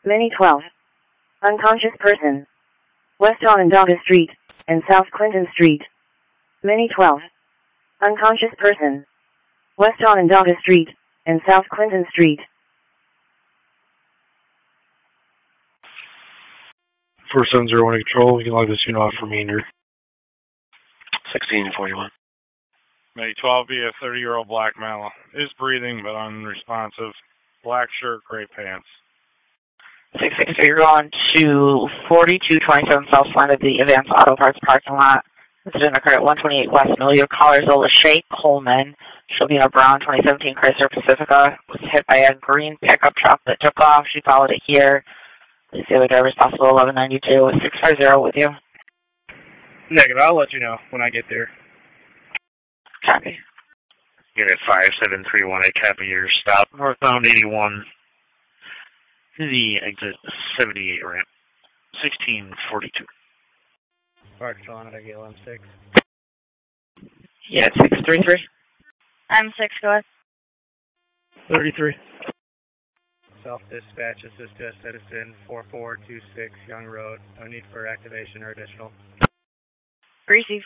Mini 12. Unconscious person. West Onondaga Street and South Clinton Street. Mini 12. Unconscious person. West Onondaga Street and South Clinton Street. For 701 control, we can log this unit off for remainder. 1641. May 12 be a 30-year-old black male. Is breathing but unresponsive. Black shirt, gray pants. 663, you're going to 4227 South Line of the Advanced Auto Parts parking lot. Incident occurred at 128 West Milieu, caller Zola Shay Coleman. She'll be in a brown 2017 Chrysler Pacifica. Was hit by a green pickup truck that took off. She followed it here. Please the other driver's possible 1192 650 with you. Negative, I'll let you know when I get there. Copy. Unit 5731, a copy your stop. Northbound 81 to the exit 78 ramp. 1642. Park John at ALM 6. Yeah, 633. I'm 6, go ahead. 33. Self-dispatch assist to a citizen 4426 Young Road. No need for activation or additional. Receive.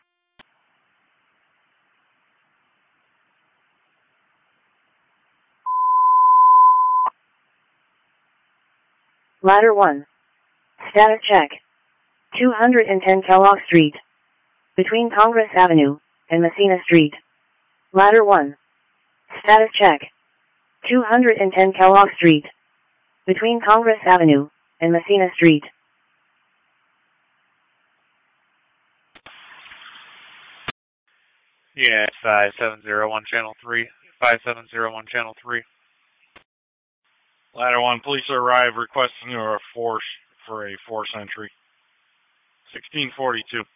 Ladder 1. Status check. 210 Kellogg Street. Between Congress Avenue and Messina Street. Ladder 1. Status check. 210 Kellogg Street. Between Congress Avenue and Messina Street. Yeah, 5701 Channel 3. 5701 Channel 3. Ladder 1, police arrive requesting a force for a force entry. 1642.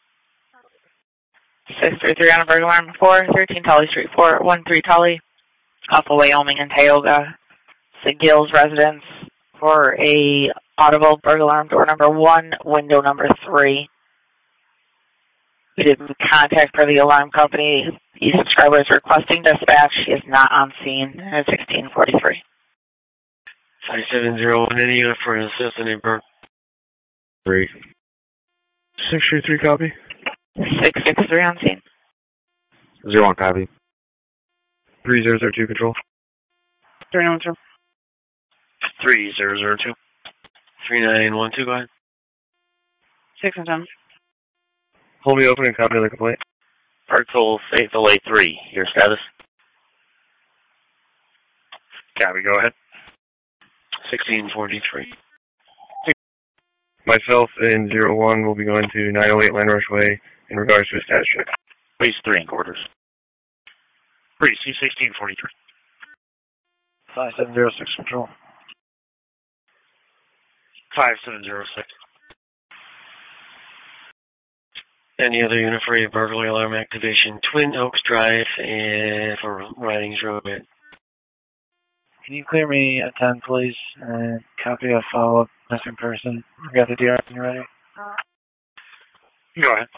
633 on a burglar alarm 413 Tully Street 413 Tully. Off of Wyoming and Tioga. Gill's residence for a audible burglar alarm door number 1, window number 3. We did contact for the alarm company. The subscriber is requesting dispatch. She is not on scene at 1643. 5701, any unit for an assistant in Burke. 3. 633 copy. 663 on scene. 01 copy. 3002 control. 312. 3002. 3912, go ahead. 6 and 10. Hold me open and copy the complaint. Parkville Faithful A3, your status? Copy, go ahead. 1643. Myself and 01 will be going to 908 Landrush Way in regards to a status check. Base 3 in quarters. Breeze, C1643. 5706 control. 5706. Any other unit for a burglary alarm activation? Twin Oaks Drive and for Ridings Road. Can you clear me a 10, please? Copy a follow-up missing person. I got the DR when you're ready. Go ahead.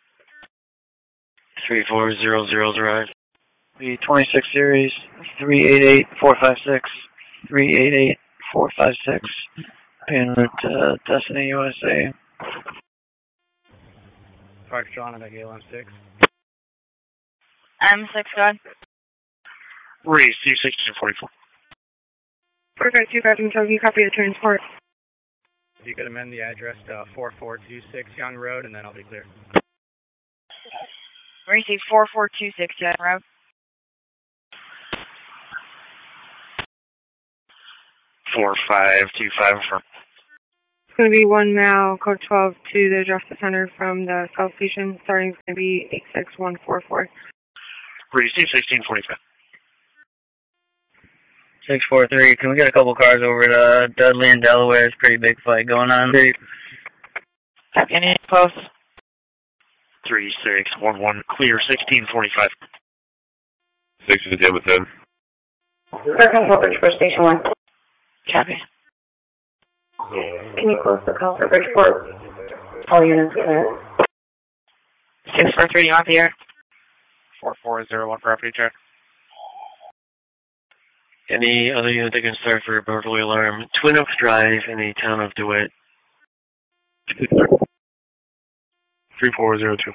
3400 Drive. The 26 series, 388456, 388456, en route to Destiny, USA. Park John at ALM 6. I'm 6, go ahead. Breeze, C1644. Perfect, you guys can tell you copy the transport. If you could amend the address to 4426 Young Road, and then I'll be clear. Receive 4426 Young Road. 4525 from. It's going to be 1 mile, code 12 to the Justice Center from the South Station. Starting is going to be 86144. Breeze, C1645. 643, can we get a couple cars over to Dudley and Delaware? It's a pretty big fight going on. Any close? 3611, clear, 1645. 6 is dead with them. Bridgeport for Station 1. Copy. Can you close the call for Bridgeport? All units clear. 643, you want the air? 4401, property check. Any other unit that can start for a burglary alarm? Twin Oaks Drive in the town of DeWitt. 3402.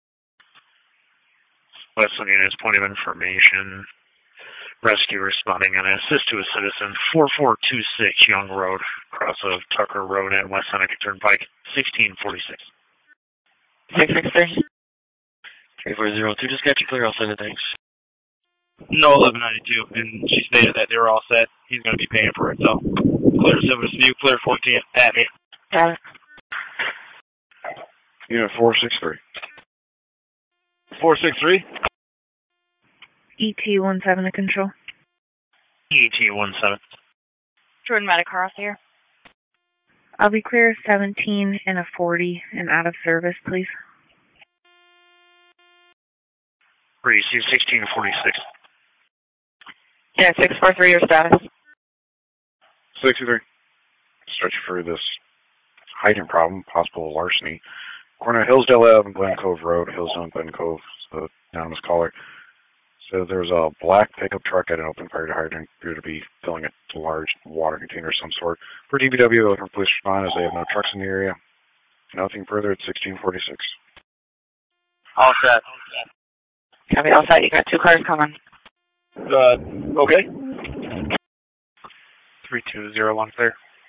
Westland units, point of information. Rescue responding and assist to a citizen. 4426 Young Road, cross of Tucker Road at West Seneca Turnpike, 1646. 663. 3402, just got you clear. I'll send it, thanks. No 1192, and she stated that they were all set. He's going to be paying for it, so clear Silver's View, clear 14 at me. Got it. Unit 463. 463. ET-17 to control. ET-17. Jordan Metacross here. I'll be clear 17 and a 40 and out of service, please. Receive 1646. Yeah, 643, your status. 63. Search for this hiding problem, possible larceny. Corner of Hillsdale Ave and Glen Cove Road, Hillsdale and Glen Cove, the anonymous caller. So there's a black pickup truck at an open fire hydrant, appear to be filling a large water container of some sort. For DPW, looking for police to respond as they have no trucks in the area. Nothing further at 1646. All set. Copy, all set. You got 2 cars coming. Okay. 3201 clear.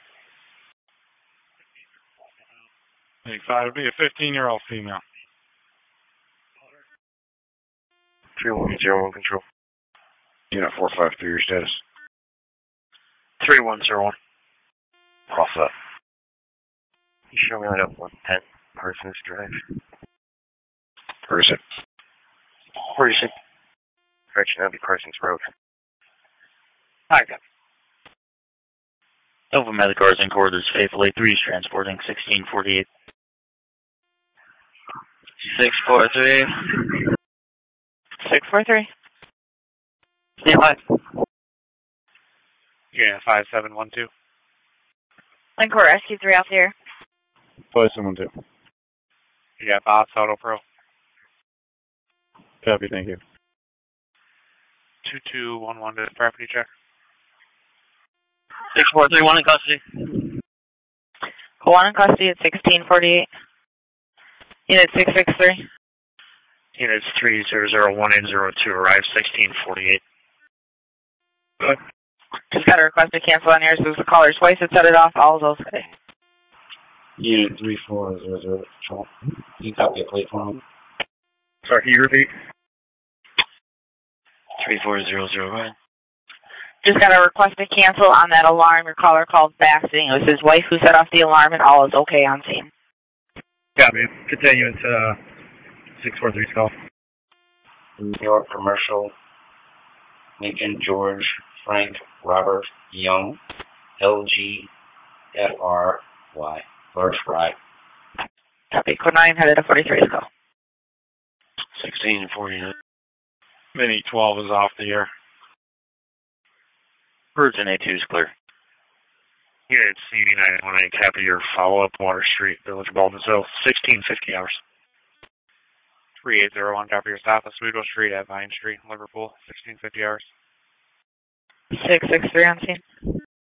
85 would be a 15-year-old female. 3101 control. Unit 453, your status. 3101. All set. You show me that 110 Parsons Drive. Where is it? Where is it? Correction, that'd be Parsons Road. Hi. Nova Medicars in quarters, faithfully 3 is transporting 1648. 643. 643. Stand by. Yeah, 5712. Lincor Rescue 3 out there. 5712. Yeah, Bots Auto Pro. Copy, thank you. 2211 to property check. 6431 in custody. One in custody at 1648. Unit 663. Units 3001 and 02 arrive 1648. Good. Just got a request to cancel on yours. It was the caller's wife that set it off. All is okay. Unit 3400. You copy a plate for me? Sorry, can you repeat? 3400, go ahead. Just got a request to cancel on that alarm. Your caller called back saying it was his wife who set off the alarm and all is okay on scene. Copy. Continue into 643's call. New York Commercial, Lincoln George Frank Robert Young, LGFRY, First Right. Copy. Code 9 headed to 43's call. 1649. Mini 12 is off the air. Virgin A2 is clear. Unit CD918, copy your follow-up, Water Street, Village Baldwinsville, 1650 hours. 3801, copy your stop, Oswego Street at Vine Street, Liverpool, 1650 hours. 663 on scene.